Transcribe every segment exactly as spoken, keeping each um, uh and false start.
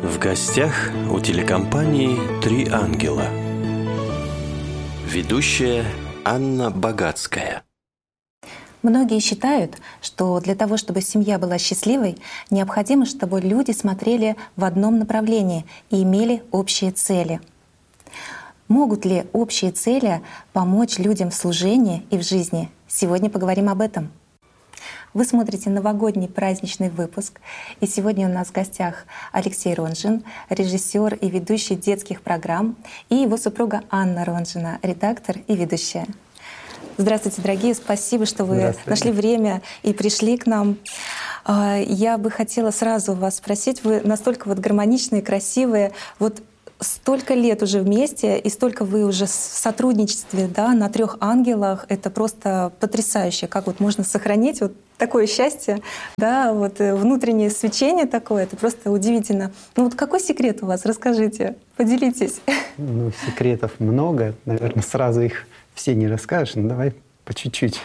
В гостях у телекомпании «Три ангела». Ведущая Анна Богатская. Многие считают, что для того, чтобы семья была счастливой, необходимо, чтобы люди смотрели в одном направлении и имели общие цели. Могут ли общие цели помочь людям в служении и в жизни? Сегодня поговорим об этом. Вы смотрите новогодний праздничный выпуск, и сегодня у нас в гостях Алексей Ронжин, режиссер и ведущий детских программ, и его супруга Анна Ронжина, редактор и ведущая. Здравствуйте, дорогие, спасибо, что вы нашли время и пришли к нам. Я бы хотела сразу вас спросить, вы настолько вот гармоничные, красивые, вот столько лет уже вместе, и столько вы уже в сотрудничестве, да, на трех ангелах. Это просто потрясающе, как вот можно сохранить вот такое счастье, да, вот внутреннее свечение такое, это просто удивительно. Ну вот какой секрет у вас? Расскажите, поделитесь. Ну, секретов много, наверное, сразу их все не расскажешь, но давай по чуть-чуть.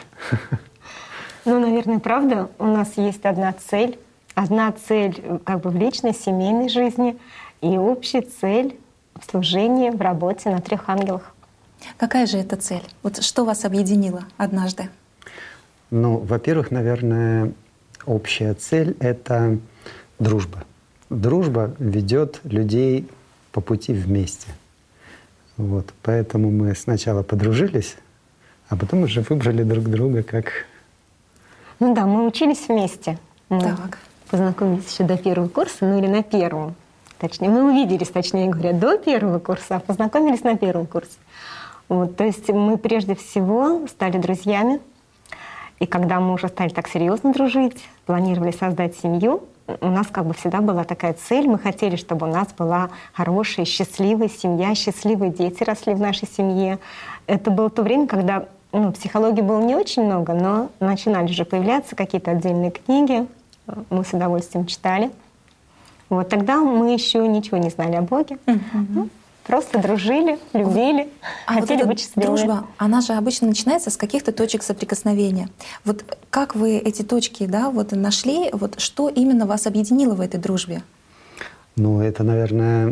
Ну, наверное, правда, у нас есть одна цель, одна цель как бы в личной, семейной жизни и общая цель в служении, в работе на трех ангелах. Какая же это цель? Вот что вас объединило однажды? Ну, во-первых, наверное, общая цель — это дружба. Дружба ведет людей по пути вместе. Вот. Поэтому мы сначала подружились, а потом уже выбрали друг друга как... Ну да, мы учились вместе. Мы так. познакомились еще до первого курса, ну или на первом. Точнее, мы увиделись, точнее говоря, до первого курса, а познакомились на первом курсе. Вот, то есть мы прежде всего стали друзьями. И когда мы уже стали так серьезно дружить, планировали создать семью, у нас как бы всегда была такая цель. Мы хотели, чтобы у нас была хорошая, счастливая семья, счастливые дети росли в нашей семье. Это было то время, когда ну, психологии было не очень много, но начинали уже появляться какие-то отдельные книги. Мы с удовольствием читали. Вот тогда мы еще ничего не знали о Боге. Uh-huh. Ну, просто дружили, любили, а хотели вот быть счастливыми. Дружба, она же обычно начинается с каких-то точек соприкосновения. Вот как вы эти точки, да, вот нашли? Вот что именно вас объединило в этой дружбе? Ну, это, наверное,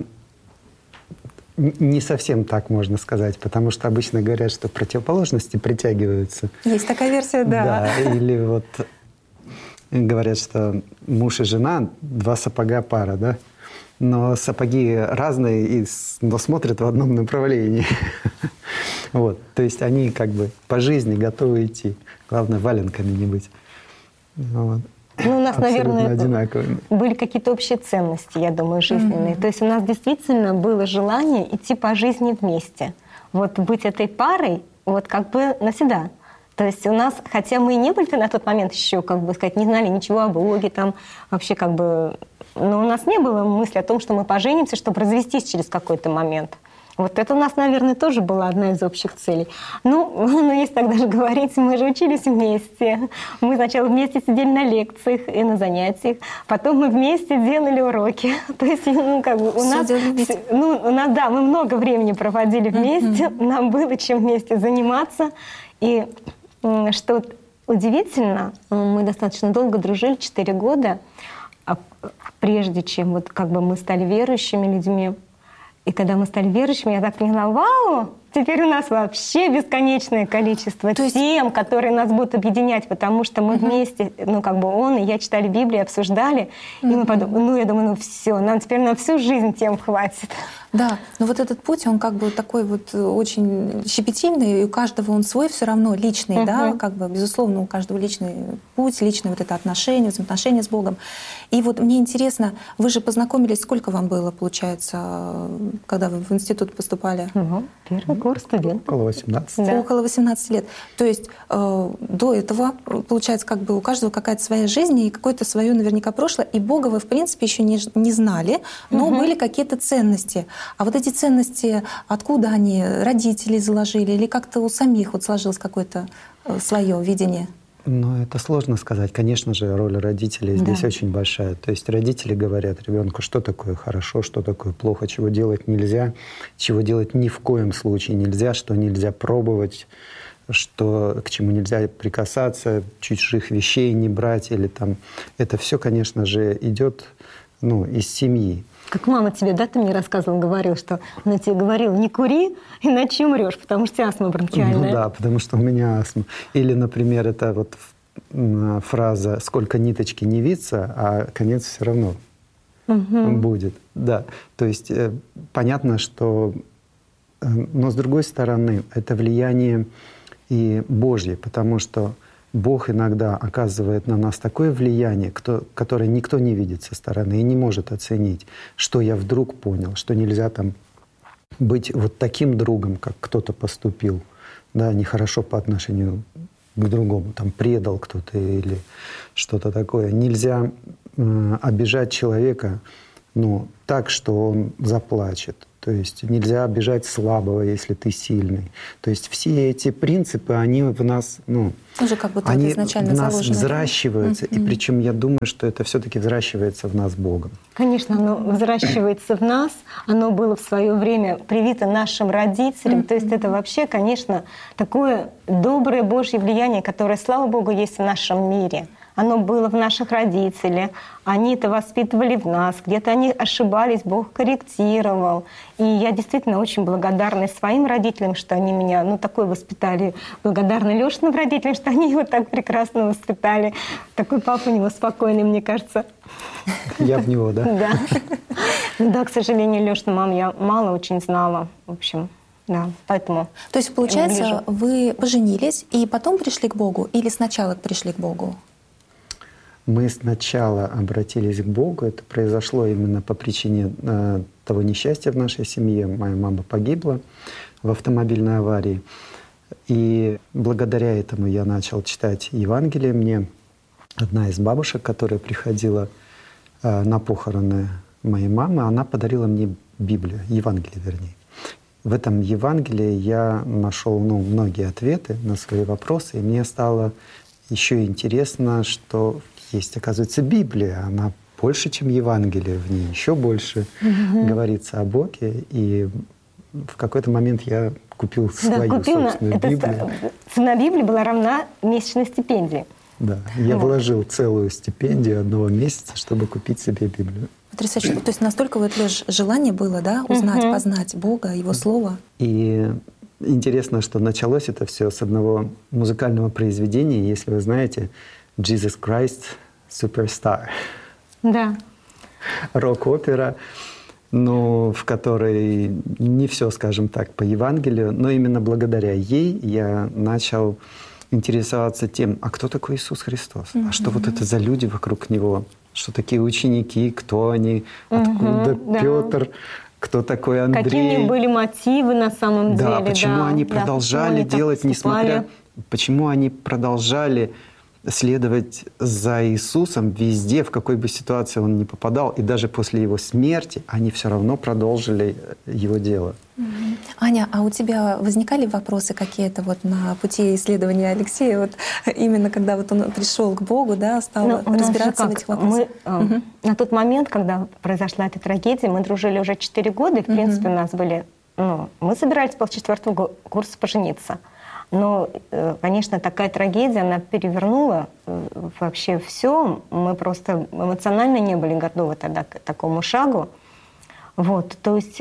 не совсем так можно сказать, потому что обычно говорят, что противоположности притягиваются. Есть такая версия, да. Да, или вот говорят, что муж и жена — два сапога пара, да? Но сапоги разные, и, но смотрят в одном направлении. Вот. То есть они как бы по жизни готовы идти. Главное, валенками не быть. Вот. Ну, у нас, абсолютно наверное, одинаковыми. Были какие-то общие ценности, я думаю, жизненные. Mm-hmm. То есть у нас действительно было желание идти по жизни вместе. Вот быть этой парой вот как бы навсегда. То есть у нас, хотя мы и не были на тот момент еще, как бы сказать, не знали ничего о Боге, там вообще как бы... Но у нас не было мысли о том, что мы поженимся, чтобы развестись через какой-то момент. Вот это у нас, наверное, тоже была одна из общих целей. Ну, ну если так даже говорить, мы же учились вместе. Мы сначала вместе сидели на лекциях и на занятиях, потом мы вместе делали уроки. То есть, ну, как бы у Всё нас... делали. Ну, у нас, да, мы много времени проводили вместе, Mm-hmm. нам было чем вместе заниматься. И что удивительно, мы достаточно долго дружили, четыре года, прежде чем вот как бы мы стали верующими людьми. И когда мы стали верующими, я так поняла, вау, теперь у нас вообще бесконечное количество То есть... тем, которые нас будут объединять, потому что мы Uh-huh. вместе, ну как бы он и я читали Библию, обсуждали, Uh-huh. и мы подумали, ну я думаю, ну все, нам теперь на всю жизнь тем хватит. Да, но вот этот путь, он как бы такой вот очень щепетильный, и у каждого он свой все равно личный, uh-huh. да, как бы, безусловно, у каждого личный путь, личное вот это отношение, взаимоотношения с Богом. И вот мне интересно, вы же познакомились, сколько вам было, получается, когда вы в институт поступали? Ну, первый курс студент. Около восемнадцати. Да. Около восемнадцати лет. То есть э, до этого, получается, как бы у каждого какая-то своя жизнь и какое-то свое наверняка прошлое, и Бога вы, в принципе, еще не, не знали, но угу. были какие-то ценности. А вот эти ценности, откуда они, родители заложили, или как-то у самих вот сложилось какое-то свое видение? Ну, это сложно сказать. Конечно же, роль родителей здесь да. очень большая. То есть родители говорят ребенку, что такое хорошо, что такое плохо, чего делать нельзя, чего делать ни в коем случае нельзя, что нельзя пробовать, что, к чему нельзя прикасаться, чужих вещей не брать. Или там. Это все, конечно же, идет ну, из семьи. Как мама тебе, да, ты мне рассказывал, говорил, что она тебе говорила, не кури, иначе умрешь, потому что астма бронхиальная. Ну да, потому что у меня астма. Или, например, это вот фраза «сколько ниточки не виться, а конец все равно угу. будет». Да, то есть э, понятно, что... Э, но с другой стороны, это влияние и Божье, потому что Бог иногда оказывает на нас такое влияние, кто, которое никто не видит со стороны и не может оценить, что я вдруг понял, что нельзя там быть вот таким другом, как кто-то поступил, да, нехорошо по отношению к другому, там предал кто-то или что-то такое. Нельзя э, обижать человека, ну, так, что он заплачет. То есть нельзя обижать слабого, если ты сильный. То есть все эти принципы, они в нас, ну, уже как будто они изначально в нас заложены, взращиваются. Да? И причем я думаю, что это все-таки взращивается в нас Богом. Конечно, оно взращивается в нас, оно было в свое время привито нашим родителям. Mm-hmm. То есть это вообще, конечно, такое доброе Божье влияние, которое, слава Богу, есть в нашем мире. Оно было в наших родителях, они это воспитывали в нас, где-то они ошибались, Бог корректировал. И я действительно очень благодарна своим родителям, что они меня, ну, такой воспитали. Благодарна Лёшиным родителям, что они его так прекрасно воспитали. Такой папа у него спокойный, мне кажется. Я в него, да? Да. Да, к сожалению, Лёшину маму я мало очень знала, в общем. Да, поэтому. То есть, получается, вы поженились и потом пришли к Богу, или сначала пришли к Богу? Мы сначала обратились к Богу. Это произошло именно по причине э, того несчастья в нашей семье. Моя мама погибла в автомобильной аварии. И благодаря этому я начал читать Евангелие. Мне одна из бабушек, которая приходила э, на похороны моей мамы, она подарила мне Библию, Евангелие вернее. В этом Евангелии я нашел, ну, многие ответы на свои вопросы. И мне стало еще интересно, что есть, оказывается, Библия. Она больше, чем Евангелие. В ней еще больше mm-hmm. говорится о Боге. И в какой-то момент я купил свою да, купил собственную на, Библию. Это, цена Библии была равна месячной стипендии. Да, я вот. вложил целую стипендию одного месяца, чтобы купить себе Библию. Потрясающе. То есть настолько вот, Лёш, желание было, да, узнать, mm-hmm. познать Бога, Его Слово. И интересно, что началось это все с одного музыкального произведения, если вы знаете, Jesus Christ Superstar. Да. Рок-опера, но в которой не все, скажем так, по Евангелию, но именно благодаря ей я начал интересоваться тем, а кто такой Иисус Христос? Mm-hmm. А что вот это за люди вокруг Него? Что такие ученики? Кто они? Откуда mm-hmm, Петр? Да. Кто такой Андрей? Какие у них были мотивы на самом да, деле? Почему да, они продолжали да, делать, несмотря... Почему они продолжали следовать за Иисусом везде, в какой бы ситуации он ни попадал, и даже после его смерти они все равно продолжили его дело. Mm-hmm. Аня, а у тебя возникали вопросы какие-то вот на пути исследования Алексея, вот именно когда вот он пришел к Богу, да, стал ну, разбираться в этих вопросах? Мы, mm-hmm. На тот момент, когда произошла эта трагедия, мы дружили уже четыре года, и в mm-hmm. принципе у нас были, ну, мы собирались после четвертого курса пожениться. Но, конечно, такая трагедия, она перевернула вообще все. Мы просто эмоционально не были готовы тогда к такому шагу. Вот, то есть,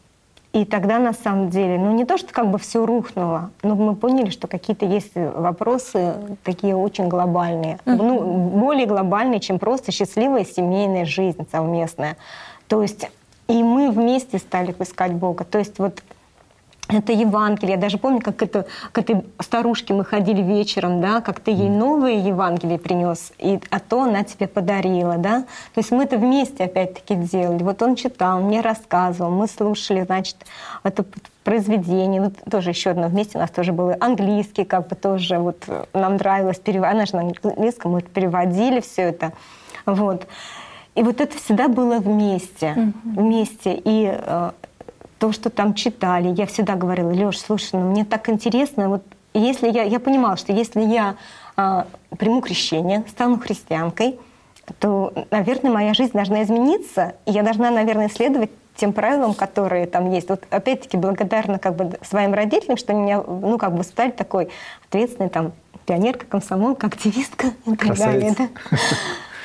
и тогда на самом деле, ну не то, что как бы все рухнуло, но мы поняли, что какие-то есть вопросы такие очень глобальные, uh-huh. ну, более глобальные, чем просто счастливая семейная жизнь совместная. То есть, и мы вместе стали искать Бога. То есть вот это Евангелие. Я даже помню, как это, к этой старушке мы ходили вечером, да, как ты ей новое Евангелие принес, и, а то она тебе подарила. Да? То есть мы это вместе опять-таки делали. Вот он читал, мне рассказывал, мы слушали, значит, это произведение. Вот тоже еще одно вместе у нас тоже было английский, как бы тоже вот нам нравилось переводить. Она же на английском, мы переводили все это. Вот. И вот это всегда было вместе. Mm-hmm. Вместе. И то, что там читали, я всегда говорила: Лёш, слушай, ну мне так интересно, вот если я, я понимала, что если я а, приму крещение, стану христианкой, то, наверное, моя жизнь должна измениться, и я должна, наверное, следовать тем правилам, которые там есть. Вот опять-таки благодарна как бы своим родителям, что они меня, ну, как бы стали такой ответственной там пионерка, комсомолка, активистка и так далее. Да?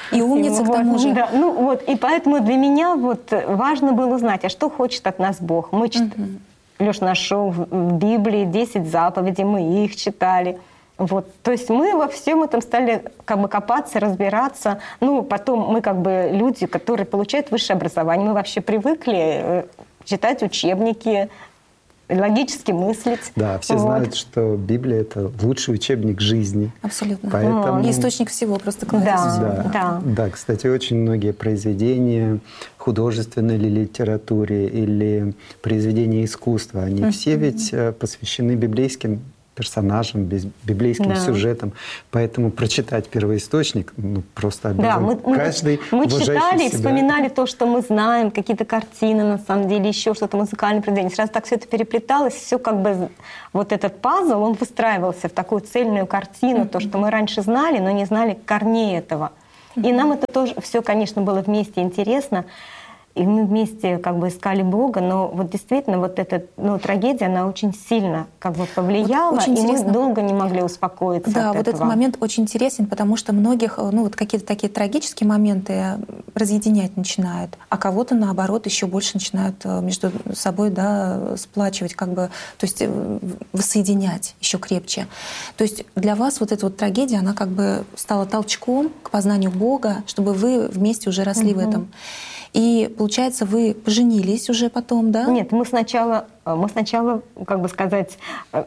И умница к тому же. Да, ну вот, и поэтому для меня вот важно было узнать, а что хочет от нас Бог. Мы чит... угу. Леша нашел в Библии десять заповедей, мы их читали. Вот. То есть мы во всем этом стали как бы копаться, разбираться. Ну, потом мы как бы люди, которые получают высшее образование, мы вообще привыкли читать учебники, логически мыслить. Да, все вот. знают, что Библия — это лучший учебник жизни. Абсолютно. Поэтому... И источник всего просто кладезь. Да, да. Да. да, кстати, очень многие произведения художественной или литературе, или произведения искусства, они uh-huh. все ведь посвящены библейским персонажам, библейским да. сюжетам. Поэтому прочитать первоисточник ну, просто обязан. Да, мы, каждый мы читали и вспоминали то, что мы знаем, какие-то картины, на самом деле, еще что-то, музыкальное произведение. Сразу так все это переплеталось, все как бы вот этот пазл, он выстраивался в такую цельную картину, mm-hmm. то, что мы раньше знали, но не знали корней этого. Mm-hmm. И нам это тоже все, конечно, было вместе интересно. И мы вместе как бы искали Бога, но вот действительно вот эта ну, трагедия, она очень сильно как бы повлияла, вот и мы долго не могли успокоиться Да, от вот этого. Этот момент очень интересен, потому что многих ну, вот какие-то такие трагические моменты разъединять начинают, а кого-то, наоборот, еще больше начинают между собой да, сплачивать, как бы, то есть воссоединять еще крепче. То есть для вас вот эта вот трагедия, она как бы стала толчком к познанию Бога, чтобы вы вместе уже росли угу. в этом. И, получается, вы поженились уже потом, да? Нет, мы сначала, мы сначала, как бы сказать,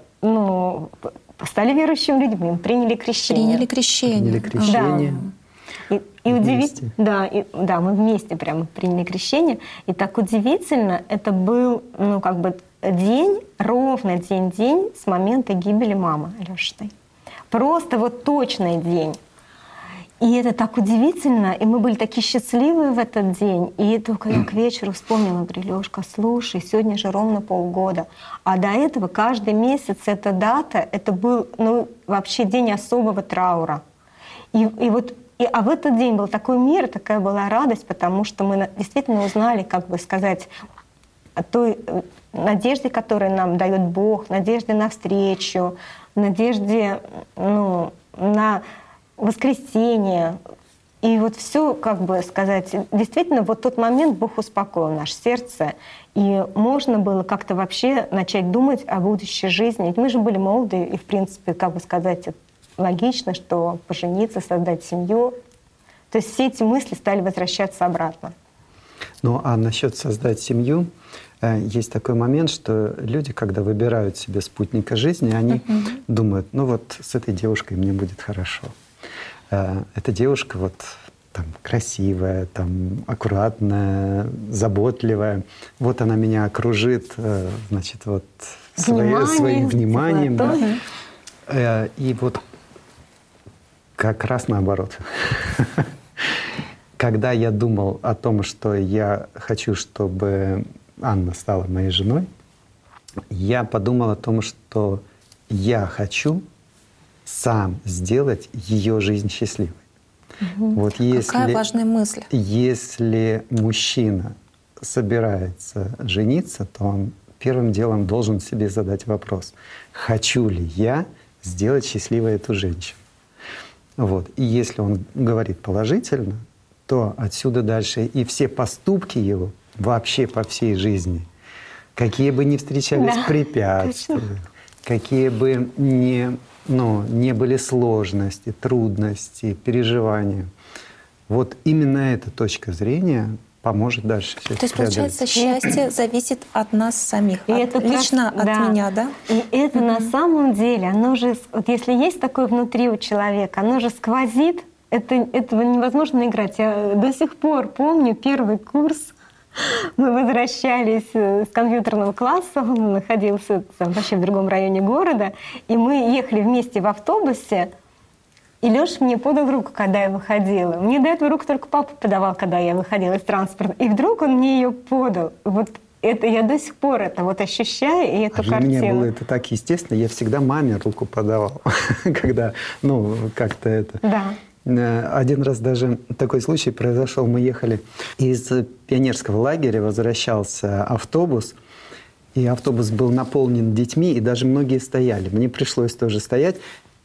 ну, стали верующими людьми, приняли крещение. Приняли крещение. Приняли крещение. Да. И, и удивительно, да, и, да, мы вместе прямо приняли крещение. И так удивительно, это был, ну, как бы день, ровно день-день с момента гибели мамы Лёшиной. Просто вот точный день. И это так удивительно, и мы были такие счастливые в этот день. И только я к вечеру вспомнила, говорю, Лёшка, слушай, сегодня же ровно полгода. А до этого каждый месяц эта дата, это был ну, вообще день особого траура. И, и вот, и, а в этот день был такой мир, такая была радость, потому что мы действительно узнали, как бы сказать, о той надежде, которую нам дает Бог, надежде на встречу, надежде ну, на... воскресенье. И вот все, как бы сказать, действительно, вот тот момент Бог успокоил наше сердце, и можно было как-то вообще начать думать о будущей жизни. Мы же были молоды, и, в принципе, как бы сказать, логично, что пожениться, создать семью. То есть все эти мысли стали возвращаться обратно. Ну, а насчет создать семью, есть такой момент, что люди, когда выбирают себе спутника жизни, они uh-huh. думают, ну вот с этой девушкой мне будет хорошо. Эта девушка вот там красивая, там аккуратная, заботливая. Вот она меня окружит, значит, вот свои, своим вниманием. Да. И вот как раз наоборот. Когда я думал о том, что я хочу, чтобы Анна стала моей женой, я подумал о том, что я хочу сам сделать ее жизнь счастливой. Угу. Вот если, Какая важная мысль. Если мужчина собирается жениться, то он первым делом должен себе задать вопрос: хочу ли я сделать счастливой эту женщину? Вот. И если он говорит положительно, то отсюда дальше и все поступки его вообще по всей жизни, какие бы ни встречались да, препятствия, точно. Какие бы ни, ну, не были сложности, трудности, переживания, вот именно эта точка зрения поможет дальше все это. То есть, получается, счастье зависит от нас самих, и от, это лично раз, от да. меня, да? И это mm-hmm. на самом деле, оно же, вот если есть такое внутри у человека, оно же сквозит, это, этого невозможно играть. Я до сих пор помню первый курс. Мы возвращались с компьютерного класса, он находился там, вообще в другом районе города, и мы ехали вместе в автобусе, и Лёша мне подал руку, когда я выходила. Мне до этого руку только папа подавал, когда я выходила из транспорта, и вдруг он мне ее подал. Вот это я до сих пор это вот ощущаю, и эту а картину. Для меня было это так естественно, я всегда маме руку подавал, когда, ну, как-то это... Да. Один раз даже такой случай произошел. Мы ехали из пионерского лагеря, возвращался автобус, и автобус был наполнен детьми, и даже многие стояли. Мне пришлось тоже стоять, и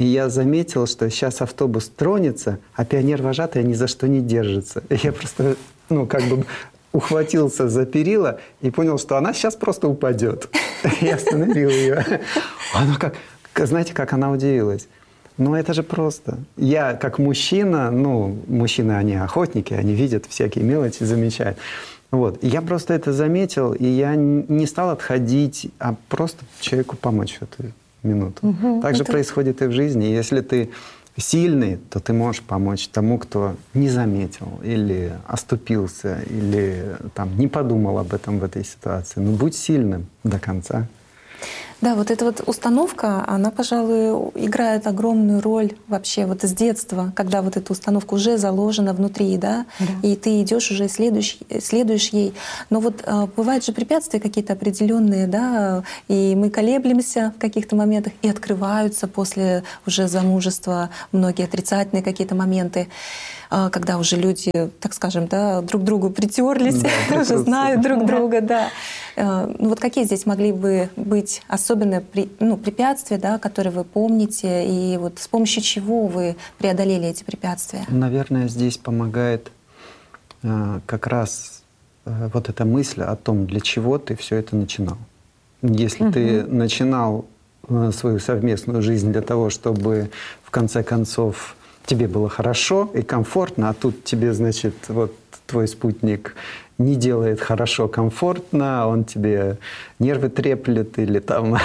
И я заметил, что сейчас автобус тронется, а пионер-вожатая ни за что не держится. И я просто, ну, как бы ухватился за перила и понял, что она сейчас просто упадет. Я остановил ее. Она как, знаете, как она удивилась. Ну, это же просто. Я, как мужчина, ну, мужчины, они охотники, они видят всякие мелочи, замечают. Вот. Я просто это заметил, и я не стал отходить, а просто человеку помочь в эту минуту. Угу, так же это... происходит и в жизни. Если ты сильный, то ты можешь помочь тому, кто не заметил, или оступился, или там, не подумал об этом в этой ситуации. Но будь сильным до конца. Да, вот эта вот установка, она, пожалуй, играет огромную роль вообще вот с детства, когда вот эта установка уже заложена внутри, да, да. И ты идешь уже следуешь, следуешь ей. Но вот а, бывают же препятствия какие-то определенные, да, и мы колеблемся в каких-то моментах, и открываются после уже замужества многие отрицательные какие-то моменты, а, когда уже люди, так скажем, да, друг другу притерлись, да, уже знают друг друга, да. Ну вот какие здесь могли бы быть особенные ну, препятствия, да, которые вы помните, и вот с помощью чего вы преодолели эти препятствия? Наверное, здесь помогает э, как раз э, вот эта мысль о том, для чего ты все это начинал. Если угу. ты начинал э, свою совместную жизнь для того, чтобы в конце концов тебе было хорошо и комфортно, а тут тебе, значит, вот твой спутник не делает хорошо, комфортно, он тебе нервы треплет или там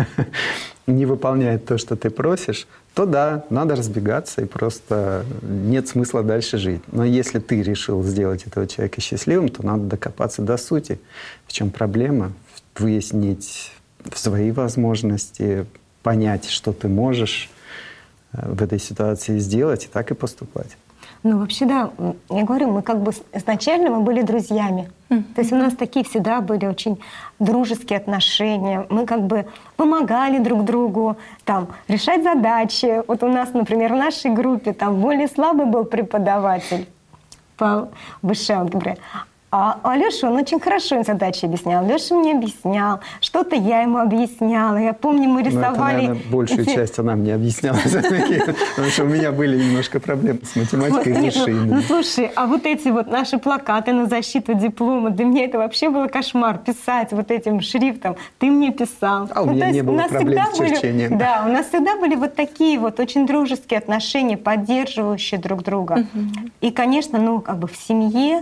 не выполняет то, что ты просишь, то да, надо разбегаться и просто нет смысла дальше жить. Но если ты решил сделать этого человека счастливым, то надо докопаться до сути. В чем проблема? Выяснить свои возможности, понять, что ты можешь в этой ситуации сделать, и так и поступать. Ну, вообще, да, я говорю, мы как бы изначально мы были друзьями. Mm-hmm. То есть у нас такие всегда были очень дружеские отношения. Мы как бы помогали друг другу там, решать задачи. Вот у нас, например, в нашей группе там более слабый был преподаватель по высшей алгебре. А Алёша, он очень хорошо задачи объяснял. Алёша мне объяснял, что-то я ему объясняла. Я помню, мы рисовали... Ну, это, наверное, большую эти... часть она мне объясняла. Потому что у меня были немножко проблемы с математикой и решением. Ну, слушай, а вот эти вот наши плакаты на защиту диплома, для меня это вообще был кошмар. Писать вот этим шрифтом. Ты мне писал. А у меня не было проблем с черчением. Да, у нас всегда были вот такие вот очень дружеские отношения, поддерживающие друг друга. И, конечно, ну, как бы в семье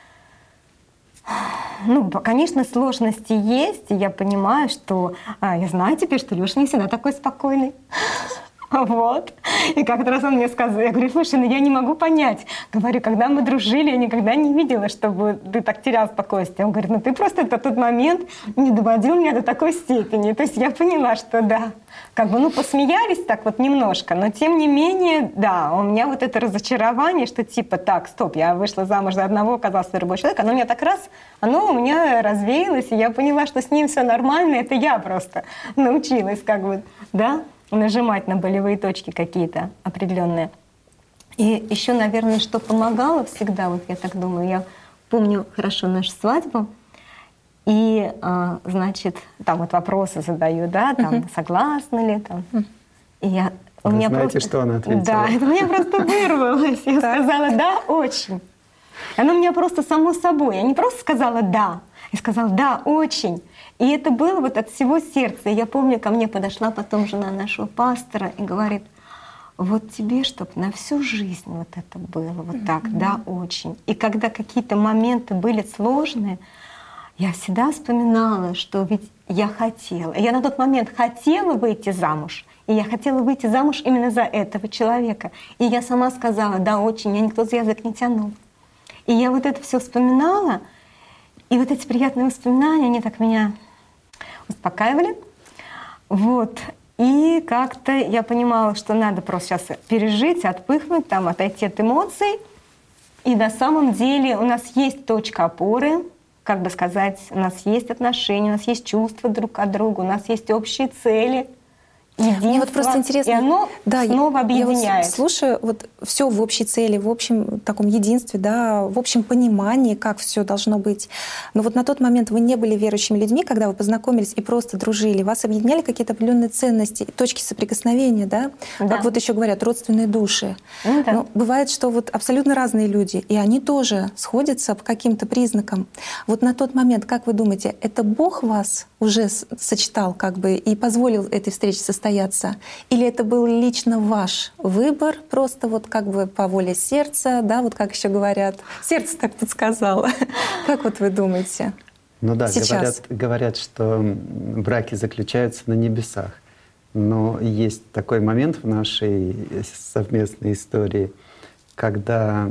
ну, конечно, сложности есть, и я понимаю, что... А, я знаю теперь, что Лёша не всегда такой спокойный. Вот. И как-то раз он мне сказал, я говорю, слушай, ну я не могу понять. Говорю, когда мы дружили, я никогда не видела, чтобы ты так терял спокойствие. Он говорит, ну ты просто это тот момент не доводил меня до такой степени. То есть я поняла, что да. Как бы, ну, посмеялись так вот немножко, но тем не менее, да, у меня вот это разочарование, что типа, так, стоп, я вышла замуж за одного, оказался другой человек, оно у меня так раз, оно у меня развеялось, и я поняла, что с ним все нормально, это я просто научилась как бы, да, нажимать на болевые точки какие-то определенные. И еще, наверное, что помогало всегда, вот я так думаю, я помню хорошо нашу свадьбу, и, а, значит, там вот вопросы задаю, да, там, uh-huh. согласны ли, там. Uh-huh. И я, у Вы меня знаете, просто, что она ответила? Да, это у меня просто вырвалось. Я сказала «да, очень». Оно у меня просто само собой. Я не просто сказала «да», я сказала «да, очень». И это было вот от всего сердца. И я помню, ко мне подошла потом жена нашего пастора и говорит, вот тебе, чтобы на всю жизнь вот это было, вот так, uh-huh. да, очень. И когда какие-то моменты были сложные, я всегда вспоминала, что ведь я хотела. Я на тот момент хотела выйти замуж. И я хотела выйти замуж именно за этого человека. И я сама сказала, да, очень, меня никто за язык не тянул. И я вот это все вспоминала. И вот эти приятные воспоминания, они так меня успокаивали. Вот. И как-то я понимала, что надо просто сейчас пережить, отпыхнуть, там, отойти от эмоций. И на самом деле у нас есть точка опоры, как бы сказать, у нас есть отношения, у нас есть чувства друг к другу, у нас есть общие цели. единство, Мне вот просто интересно, и оно да, снова я, объединяет. Я вот слушаю вот все в общей цели, в общем таком единстве, да, в общем понимании, как все должно быть. Но вот на тот момент вы не были верующими людьми, когда вы познакомились и просто дружили. Вас объединяли какие-то определенные ценности, точки соприкосновения, да? Да. Как вот еще говорят, родственные души. Ну, да. Но бывает, что вот абсолютно разные люди, и они тоже сходятся по каким-то признакам. Вот на тот момент, как вы думаете, это Бог вас уже сочетал как бы и позволил этой встрече состояться? Или это был лично ваш выбор, просто вот как бы по воле сердца, да, вот как еще говорят, сердце так подсказало. Как вот вы думаете? Ну да, сейчас? говорят, говорят, что браки заключаются на небесах. Но есть такой момент в нашей совместной истории, когда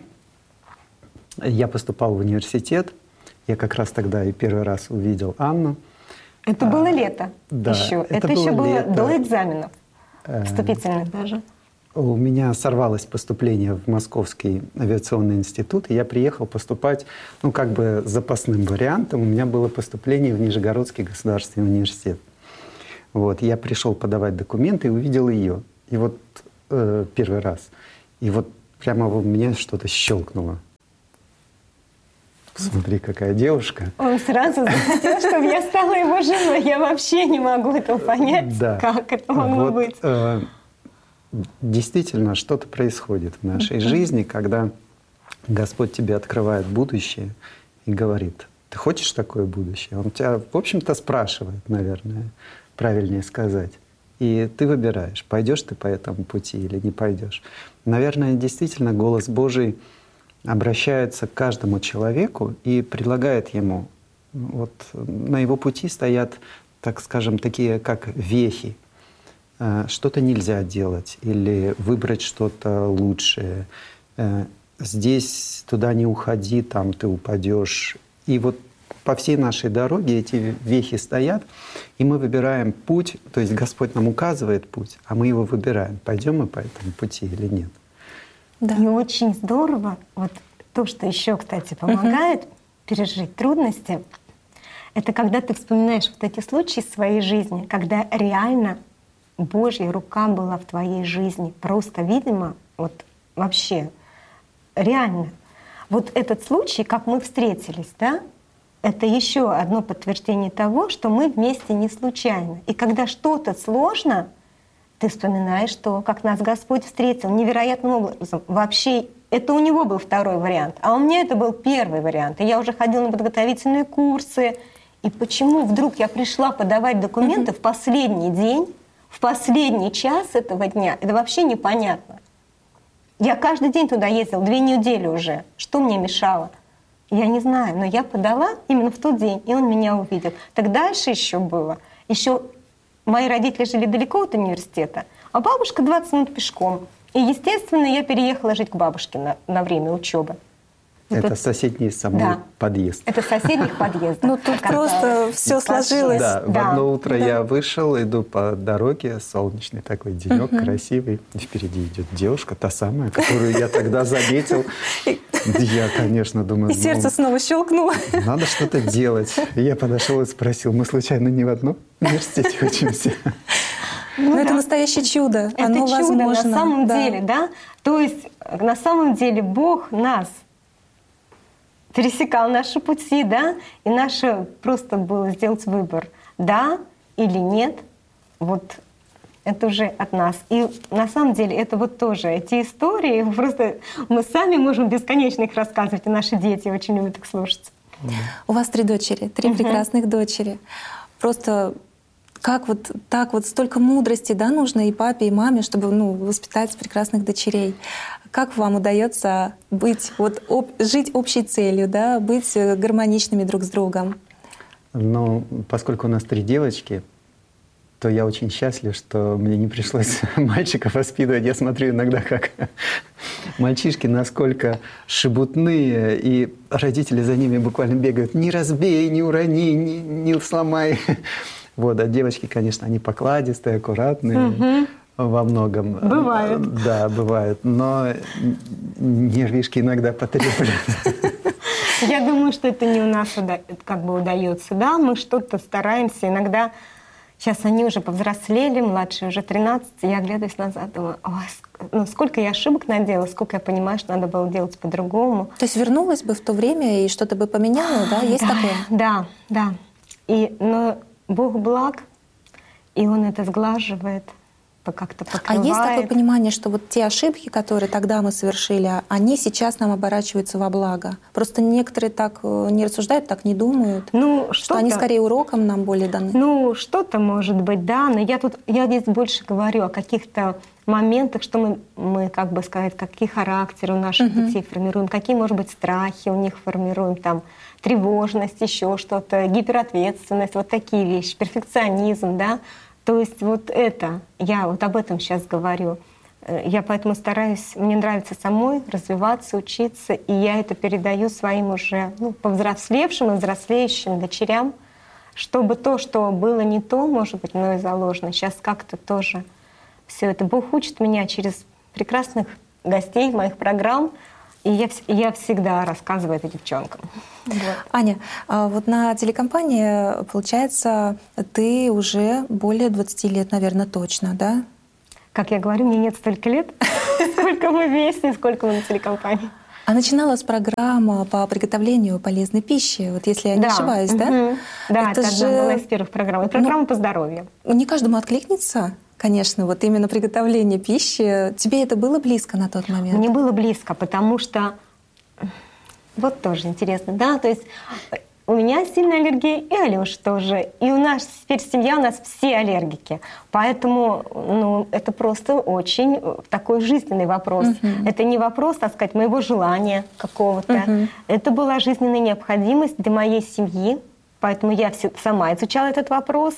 я поступал в университет, я как раз тогда и первый раз увидел Анну. Это а, было лето да, еще. Это, это было еще было лето. до экзаменов, Э, вступительных даже. У меня сорвалось поступление в Московский авиационный институт, и я приехал поступать, ну, как бы запасным вариантом. У меня было поступление в Нижегородский государственный университет. Вот, я пришел подавать документы и увидел ее. И вот э, первый раз. И вот прямо у меня что-то щелкнуло. Смотри, какая девушка. Он сразу захотел, чтобы я стала его женой. Я вообще не могу этого понять, Да. как это могло Вот, быть. э, действительно, что-то происходит в нашей жизни, когда Господь тебе открывает будущее и говорит: ты хочешь такое будущее? Он тебя, в общем-то, спрашивает, наверное, правильнее сказать. И ты выбираешь, пойдешь ты по этому пути или не пойдешь. Наверное, действительно, голос Божий обращается к каждому человеку и предлагает ему. Вот на его пути стоят, так скажем, такие как вехи. Что-то нельзя делать или выбрать что-то лучшее. Здесь туда не уходи, там ты упадешь. И вот по всей нашей дороге эти вехи стоят, и мы выбираем путь, то есть Господь нам указывает путь, а мы его выбираем, пойдем мы по этому пути или нет. Да. И очень здорово, вот то, что еще, кстати, помогает uh-huh. пережить трудности, это когда ты вспоминаешь вот эти случаи в своей жизни, когда реально Божья рука была в твоей жизни. Просто, видимо, вот вообще реально. Вот этот случай, как мы встретились, да, это еще одно подтверждение того, что мы вместе не случайно. И когда что-то сложно, ты вспоминаешь то, как нас Господь встретил невероятным образом. Вообще, это у него был второй вариант, а у меня это был первый вариант. И я уже ходила на подготовительные курсы. И почему вдруг я пришла подавать документы в последний день, в последний час этого дня, это вообще непонятно. Я каждый день туда ездила, две недели уже. Что мне мешало? Я не знаю, но я подала именно в тот день, и он меня увидел. Так дальше еще было. Еще мои родители жили далеко от университета, а бабушка двадцать минут пешком. И, естественно, я переехала жить к бабушке на, на время учебы. Это Это- соседний со мной Да. подъезд. Это соседних подъездов. Ну тут просто все сложилось. Да, в Да. одно утро Да. я вышел, иду по дороге, солнечный такой денек, красивый. И впереди идет девушка, та самая, которую я тогда заметил. Я, конечно, думаю, И сердце ну, снова щелкнуло. надо что-то делать. И я подошел и спросил: мы случайно не в одном университете учимся? Но это да. настоящее чудо. Это Оно чудо возможно. на самом Да. деле, да? То есть на самом деле Бог нас пересекал наши пути, да? И наше просто было сделать выбор, да или нет. Вот это уже от нас. И на самом деле это вот тоже эти истории, просто мы сами можем бесконечно их рассказывать, и наши дети очень любят их слушать. У вас три дочери, три прекрасных дочери. Просто как вот так вот столько мудрости, да, нужно и папе, и маме, чтобы, ну, воспитать прекрасных дочерей. Как вам удается быть, вот, об- жить общей целью, да, быть э, гармоничными друг с другом? Но поскольку у нас три девочки, то я очень счастлив, что мне не пришлось мальчиков воспитывать. Я смотрю иногда, как мальчишки насколько шебутные, и родители за ними буквально бегают: не разбей, не урони, не, не сломай. Вот, а девочки, конечно, они покладистые, аккуратные во многом. Бывает. Да, бывает. Но нервишки иногда потреплют. Я думаю, что это не у нас уда- как бы удается, да, мы что-то стараемся иногда Сейчас они уже повзрослели, младший уже тринадцать, и я оглядываюсь назад, думаю, ой, ну, сколько я ошибок наделала, сколько я понимаю, что надо было делать по-другому. То есть вернулась бы в то время и что-то бы поменяла, да? Есть да, такое? Да, да. И, но Бог благ, и Он это сглаживает, как-то покрывает. А есть такое понимание, что вот те ошибки, которые тогда мы совершили, они сейчас нам оборачиваются во благо? Просто некоторые так не рассуждают, так не думают, ну, что что-то, они скорее уроком нам более даны. Ну, что-то может быть, да, но я тут, я здесь больше говорю о каких-то моментах, что мы, мы как бы сказать, какие характеры у наших uh-huh. детей формируем, какие, может быть, страхи у них формируем, там, тревожность, еще что-то, гиперответственность, вот такие вещи, перфекционизм, да. То есть вот это, я вот об этом сейчас говорю. Я поэтому стараюсь, мне нравится самой развиваться, учиться, и я это передаю своим уже ну, повзрослевшим и взрослеющим дочерям, чтобы то, что было не то, может быть, мною заложено, сейчас как-то тоже все это. Бог учит меня через прекрасных гостей моих программ, и я, я всегда рассказываю это девчонкам. Вот. Аня, вот на телекомпании, получается, ты уже более двадцати лет, наверное, точно, да? Как я говорю, мне нет столько лет, сколько мы вместе, сколько мы на телекомпании. А начиналась программа по приготовлению полезной пищи, вот если я не ошибаюсь, да? Да, это же была из первых программ. И программа по здоровью. Не каждому откликнется. Конечно, вот именно приготовление пищи. Тебе это было близко на тот момент? Мне было близко, потому что вот тоже интересно, да, то есть у меня сильная аллергия, и Алёша тоже, и у нас теперь семья, у нас все аллергики, поэтому ну, это просто очень такой жизненный вопрос. Uh-huh. Это не вопрос, так сказать, моего желания какого-то, uh-huh. это была жизненная необходимость для моей семьи, поэтому я сама изучала этот вопрос.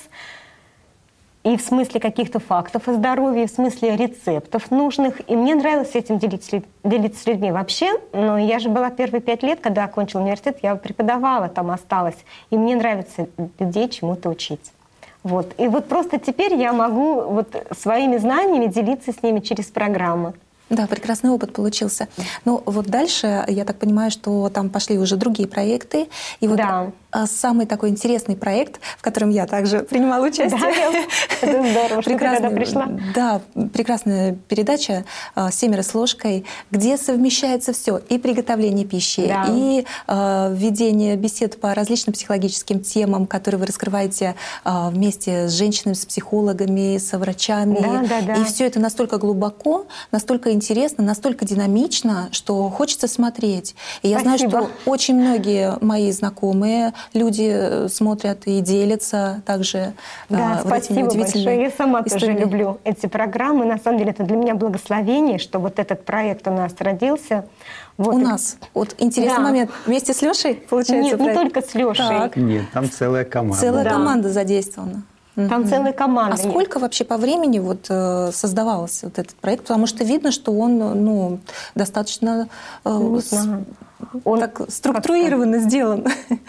И в смысле каких-то фактов о здоровье, и в смысле рецептов нужных. И мне нравилось этим делиться, делиться с людьми вообще. Но я же была первые пять лет, когда окончила университет, я преподавала, там осталась. И мне нравится людей чему-то учить. Вот. И вот просто теперь я могу вот своими знаниями делиться с ними через программы. Да, прекрасный опыт получился. Ну вот дальше, я так понимаю, что там пошли уже другие проекты. И вот да. самый такой интересный проект, в котором я также принимала участие. Да, это здорово, что ты тогда пришла. Да, прекрасная передача «Семеро с ложкой», где совмещается все: и приготовление пищи, да. и э, ведение бесед по различным психологическим темам, которые вы раскрываете э, вместе с женщинами, с психологами, со врачами. Да, да, да. И все это настолько глубоко, настолько интересно, настолько динамично, что хочется смотреть. И я Спасибо. знаю, что очень многие мои знакомые люди смотрят и делятся также. Да, а, спасибо вот большое. Я сама историями. тоже люблю эти программы. На самом деле это для меня благословение, что вот этот проект у нас родился. Вот. У нас. Вот интересный да. момент. Вместе с Лешей, получается? Нет, не только с Лешей. Так. Нет, там целая команда. Целая да. команда задействована. Там целая команда. А сколько вообще по времени вот, э, создавался вот этот проект? Потому что видно, что он ну, достаточно э, с, он так структурированно сделан.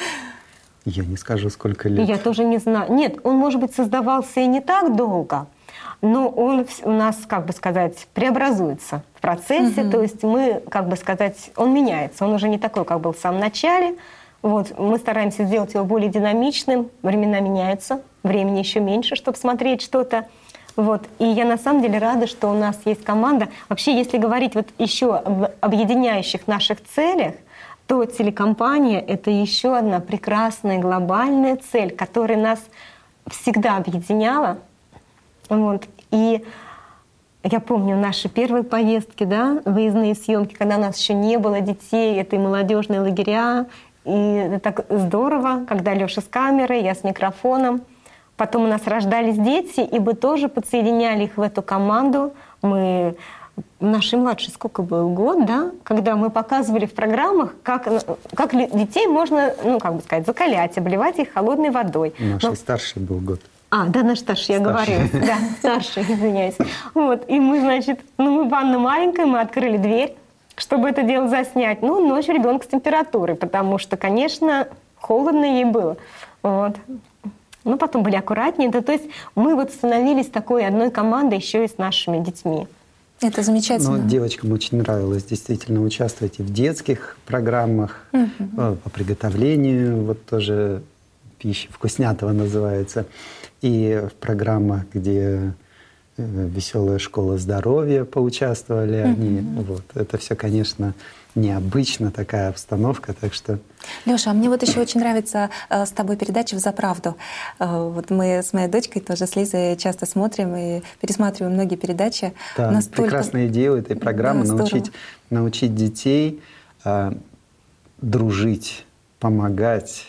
Я не скажу, сколько лет. Я тоже не знаю. Нет, он, может быть, создавался и не так долго, но он у нас, как бы сказать, преобразуется в процессе. Угу. То есть мы, как бы сказать, он меняется. Он уже не такой, как был в самом начале. Вот, мы стараемся сделать его более динамичным. Времена меняются, времени еще меньше, чтобы смотреть что-то. Вот. И я на самом деле рада, что у нас есть команда. Вообще, если говорить вот еще об объединяющих наших целях, то телекомпания — это еще одна прекрасная глобальная цель, которая нас всегда объединяла. Вот. И я помню наши первые поездки, да, выездные съемки, когда у нас еще не было детей, это и молодежные лагеря. И это так здорово, когда Лёша с камерой, я с микрофоном. Потом у нас рождались дети, и мы тоже подсоединяли их в эту команду. Мы, нашей младшей сколько был? Год, да? Когда мы показывали в программах, как, как детей можно, ну, как бы сказать, закалять, обливать их холодной водой. Нашей Но... старшей был год. А, да, наш старший, я говорила. Да, старший, извиняюсь. Вот, и мы, значит, ну, мы ванна маленькая, мы открыли дверь, чтобы это дело заснять. Ну, ночь ребенка с температурой, потому что, конечно, холодно ей было. Вот. Ну, потом были аккуратнее. Да, то есть мы вот становились такой одной командой еще и с нашими детьми. Это замечательно. Ну, девочкам очень нравилось действительно участвовать и в детских программах, угу. по приготовлению, вот тоже пищи, «Вкуснятово» называется, и в программах, где «Веселая школа здоровья» поучаствовали mm-hmm. они. Вот. Это все, конечно, необычно, такая обстановка, так что... Лёша, а мне вот еще очень нравится э, с тобой передача «Взаправду». Э, вот мы с моей дочкой тоже, с Лизой, часто смотрим и пересматриваем многие передачи. Да, Настолько... прекрасная идея у этой программы да, — научить, научить детей э, дружить, помогать.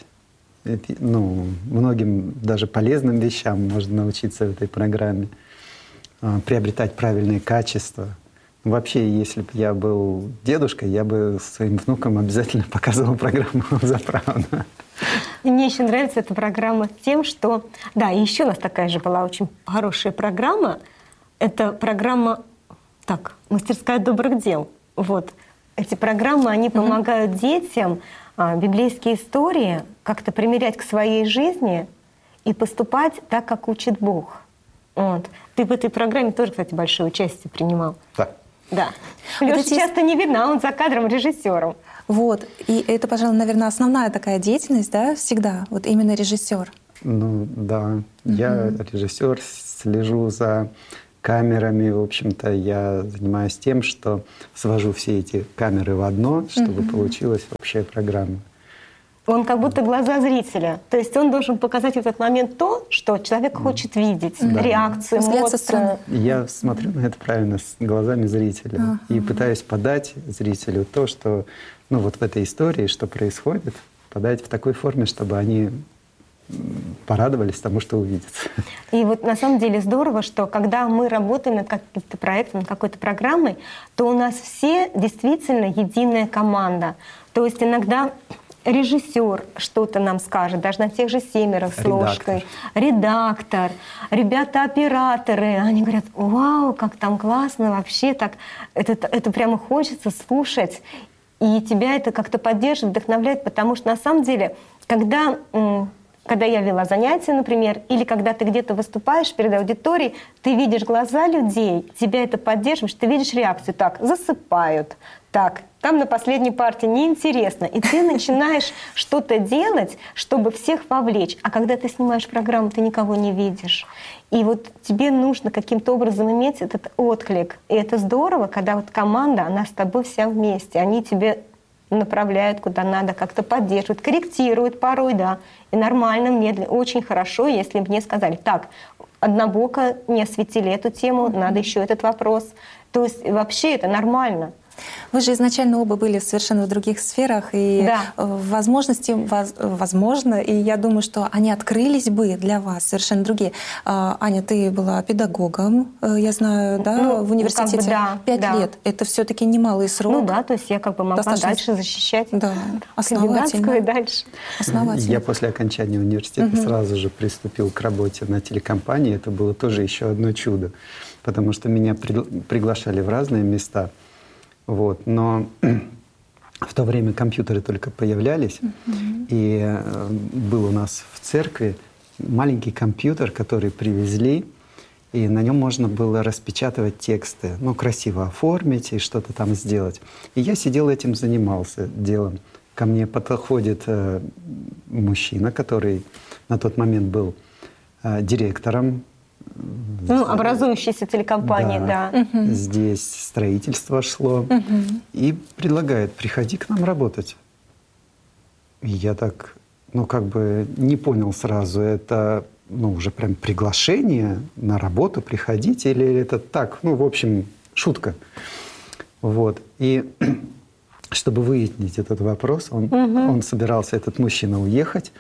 Ну, многим даже полезным вещам можно научиться в этой программе, э, приобретать правильные качества. Вообще, если бы я был дедушкой, я бы своим внукам обязательно показывал программу «Взаправду». Мне еще нравится эта программа тем, что... Да, и еще у нас такая же была очень хорошая программа. Это программа, так, «Мастерская добрых дел». Вот. Эти программы, они помогают mm-hmm. детям а, библейские истории как-то примерять к своей жизни и поступать так, как учит Бог. Вот. Ты в этой программе тоже, кстати, большое участие принимал. Да. Да. Лёша вот часто не видно, он за кадром режиссером. Вот. И это, пожалуй, наверное, основная такая деятельность, да, всегда, вот именно режиссер. Ну да, угу. я режиссер, слежу за камерами. В общем-то, я занимаюсь тем, что свожу все эти камеры в одно, чтобы угу. получилась общая программа. Он как будто глаза зрителя. То есть он должен показать в этот момент то, что человек хочет видеть. Да. Реакцию, эмоцию. Я смотрю на это правильно с глазами зрителя. Uh-huh. И пытаюсь подать зрителю то, что ну, вот в этой истории, что происходит, подать в такой форме, чтобы они порадовались тому, что увидят. И вот на самом деле здорово, что когда мы работаем над каким-то проектом, над какой-то программой, то у нас все действительно единая команда. То есть иногда режиссер что-то нам скажет, даже на тех же «Семеро» с ложкой, редактор, ребята-операторы, они говорят: вау, как там классно вообще, так это, это прямо хочется слушать, и тебя это как-то поддерживает, вдохновляет, потому что на самом деле, когда, когда я вела занятия, например, или когда ты где-то выступаешь перед аудиторией, ты видишь глаза людей, тебя это поддерживает, ты видишь реакцию, так, засыпают, так, там на последней партии неинтересно. И ты начинаешь что-то делать, чтобы всех вовлечь. А когда ты снимаешь программу, ты никого не видишь. И вот тебе нужно каким-то образом иметь этот отклик. И это здорово, когда вот команда, она с тобой вся вместе. Они тебе направляют куда надо, как-то поддерживают, корректируют порой, да. И нормально, медленно, очень хорошо, если мне сказали: так, однобоко не осветили эту тему, надо еще этот вопрос. То есть вообще это нормально. Вы же изначально оба были совершенно в других сферах, и да. возможности возможно, и я думаю, что они открылись бы для вас совершенно другие. Аня, ты была педагогом, я знаю, да, ну, в университете как бы, да, пять да. лет. Это все-таки немалый срок. Ну да, то есть я как бы могла достаточно дальше защищать. Да, основательно. И дальше. Основательно. Я после окончания университета угу. сразу же приступил к работе на телекомпании. Это было тоже еще одно чудо, потому что меня приглашали в разные места. Вот. Но в то время компьютеры только появлялись, mm-hmm. и э, был у нас в церкви маленький компьютер, который привезли, и на нем можно было распечатывать тексты, ну, красиво оформить и что-то там сделать. И я сидел этим, занимался делом. Ко мне подходит э, мужчина, который на тот момент был э, директором. Ну, образующейся телекомпании, да. да. Угу. Здесь строительство шло. Угу. И предлагает: приходи к нам работать. И я так, ну, как бы не понял сразу, это, ну, уже прям приглашение на работу приходить, или это так, ну, в общем, шутка. Вот. И чтобы выяснить этот вопрос, он, угу. он собирался, этот мужчина, уехать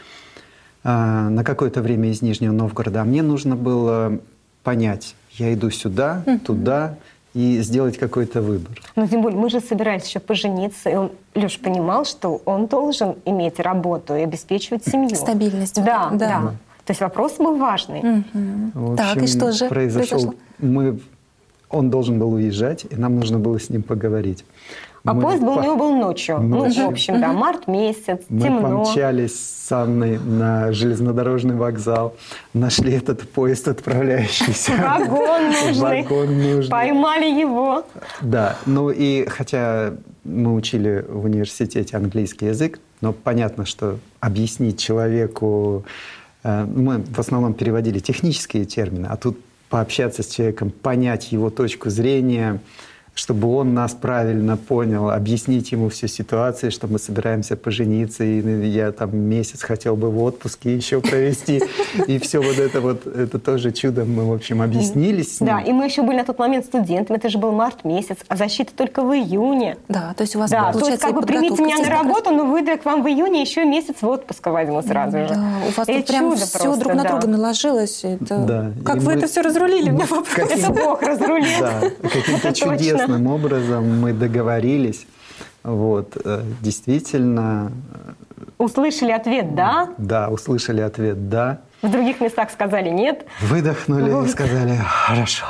на какое-то время из Нижнего Новгорода. А мне нужно было понять, я иду сюда, mm-hmm. туда, и сделать какой-то выбор. Ну, тем более, мы же собирались еще пожениться, и он, Лёша, понимал, что он должен иметь работу и обеспечивать семью. Стабильность. Да, да. да. То есть вопрос был важный. Mm-hmm. В общем, так, и что же произошел? произошло? Мы, он должен был уезжать, и нам нужно было с ним поговорить. А мы поезд был, по... у него был ночью. ночью. Ну, в общем, да, март месяц, мы темно. Мы помчались с Анной на железнодорожный вокзал, нашли этот поезд, отправляющийся. Вагон нужный. Вагон нужный. Поймали его. Да, ну и хотя мы учили в университете английский язык, но понятно, что объяснить человеку... Мы в основном переводили технические термины, а тут пообщаться с человеком, понять его точку зрения, чтобы он нас правильно понял, объяснить ему всю ситуацию, что мы собираемся пожениться, и я там месяц хотел бы в отпуске еще провести. И все вот это вот, это тоже чудом мы, в общем, объяснились с ним. Да, и мы еще были на тот момент студентами, это же был март месяц, а защита только в июне. Да, то есть у вас да, получается, то есть как бы примите меня на работу, но выйду к вам в июне, еще месяц в отпуск возьму сразу же. Да, у вас и тут прям все просто, друг на да. друга наложилось. Это... Да. Как И вы мы... это все разрулили? У меня вопрос. Каким... Это Бог разрулил. Да, каким-то чудесным образом мы договорились. Вот, действительно... Услышали ответ «да». Да, услышали ответ «да». В других местах сказали «нет». Выдохнули Вот. и сказали «хорошо,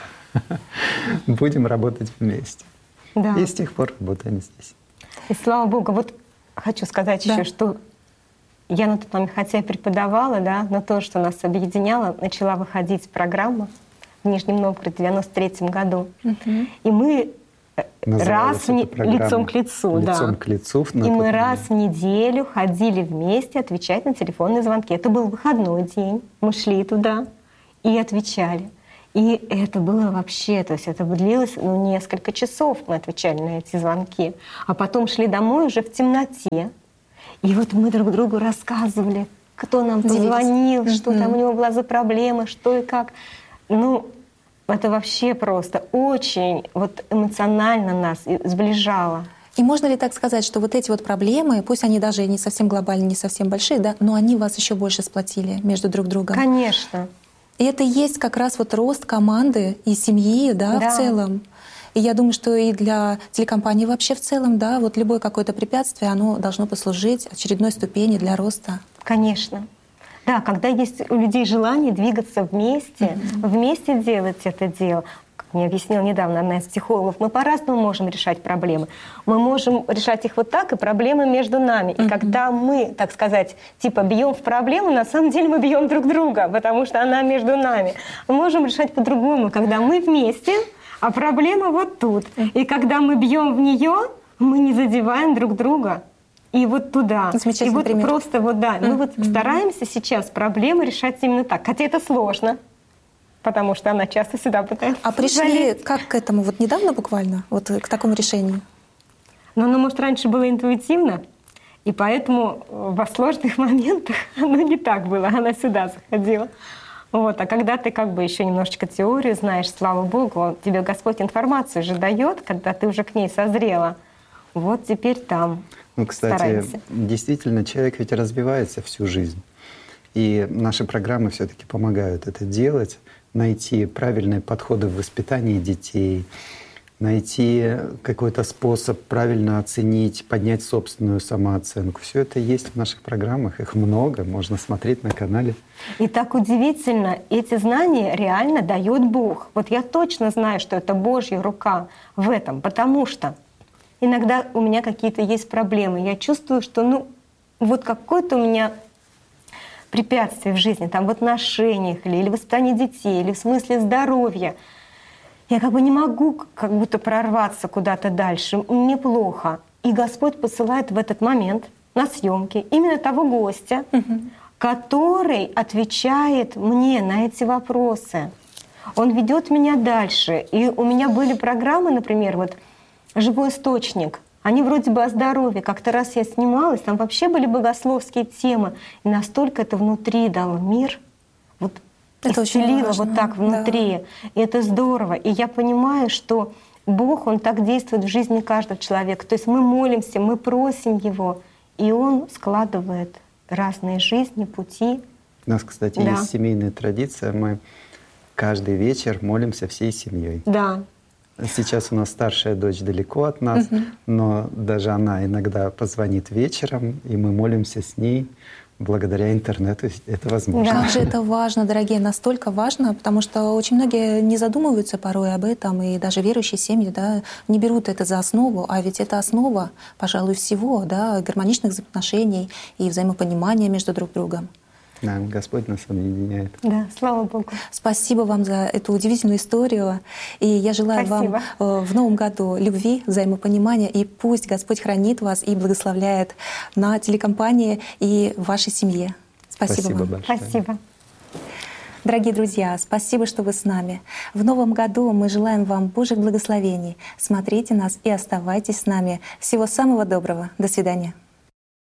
будем работать вместе». Да. И с тех пор работаем здесь. И слава Богу, вот хочу сказать Да. еще, что я на тот момент, хотя и преподавала, да, но то, что нас объединяло, начала выходить программа в Нижнем Новгороде в девяносто третьем году. Мгм. И мы Называлась раз в не- эта программа лицом к лицу, «Лицом да. к лицу» на И мы тот раз в момент. неделю ходили вместе отвечать на телефонные звонки. Это был выходной день, мы шли туда и отвечали. И это было вообще, то есть это длилось ну, несколько часов, мы отвечали на эти звонки. А потом шли домой уже в темноте. И вот мы друг другу рассказывали, кто нам Делились. позвонил, что Мгм. там у него была за проблема, что и как. Ну, это вообще просто очень вот эмоционально нас и сближало. И можно ли так сказать, что вот эти вот проблемы, пусть они даже и не совсем глобальные, не совсем большие, да, но они вас еще больше сплотили между друг другом? Конечно. И это и есть как раз вот рост команды и семьи, да, Да. в целом. И я думаю, что и для телекомпании вообще в целом, да, вот любое какое-то препятствие, оно должно послужить очередной ступени для роста. Конечно. Да, когда есть у людей желание двигаться вместе, вместе делать это дело. Как мне объяснила недавно одна из психологов, мы по-разному можем решать проблемы. Мы можем решать их вот так, и проблемы между нами. И когда мы, так сказать, типа бьем в проблему, на самом деле мы бьем друг друга, потому что она между нами. Мы можем решать по-другому, когда мы вместе, а проблема вот тут. И когда мы бьем в нее, мы не задеваем друг друга. И вот туда. Замечательный И вот пример. просто вот да, мы вот Мгм. стараемся сейчас проблемы решать именно так. Хотя это сложно, потому что она часто сюда пытается А пришли залезть. как к этому? Вот недавно буквально? Вот к такому решению? Но оно, может, раньше было интуитивно, и поэтому во сложных моментах оно не так было, она сюда заходила. Вот. А когда ты как бы еще немножечко теорию знаешь, слава Богу, тебе Господь информацию же дает, когда ты уже к ней созрела. Вот теперь там. Ну, кстати, стараемся. действительно, человек ведь развивается всю жизнь. И наши программы все-таки помогают это делать, найти правильные подходы в воспитании детей, найти какой-то способ правильно оценить, поднять собственную самооценку. Все это есть в наших программах, их много, можно смотреть на канале. И так удивительно, эти знания реально дает Бог. Вот я точно знаю, что это Божья рука в этом, потому что иногда у меня какие-то есть проблемы. Я чувствую, что ну вот какое-то у меня препятствие в жизни, там в отношениях или, или в воспитании детей, или в смысле здоровья. Я как бы не могу как будто прорваться куда-то дальше, мне плохо. И Господь посылает в этот момент на съемки именно того гостя, который отвечает мне на эти вопросы. Он ведет меня дальше. И у меня были программы, например, вот «Живой источник». Они вроде бы о здоровье. Как-то раз я снималась, там вообще были богословские темы. И настолько это внутри дало мир. Вот Это очень исцелило важно, вот так внутри. И это здорово. И я понимаю, что Бог, Он так действует в жизни каждого человека. То есть мы молимся, мы просим Его, и Он складывает разные жизни, пути. У нас, кстати, Да. есть семейная традиция. Мы каждый вечер молимся всей семьей. Да. Сейчас у нас старшая дочь далеко от нас, но даже она иногда позвонит вечером, и мы молимся с ней. Благодаря интернету это возможно. Как же это важно, дорогие, настолько важно, потому что очень многие не задумываются порой об этом, и даже верующие семьи, да, не берут это за основу, а ведь это основа, пожалуй, всего, да, гармоничных взаимоотношений и взаимопонимания между друг другом. Да, Господь нас объединяет. Да, слава Богу. Спасибо вам за эту удивительную историю. И я желаю Спасибо. вам в новом году любви, взаимопонимания. И пусть Господь хранит вас и благословляет на телекомпании и в вашей семье. Спасибо, Спасибо вам. большое. Спасибо. Дорогие друзья, спасибо, что вы с нами. В новом году мы желаем вам Божьих благословений. Смотрите нас и оставайтесь с нами. Всего самого доброго. До свидания.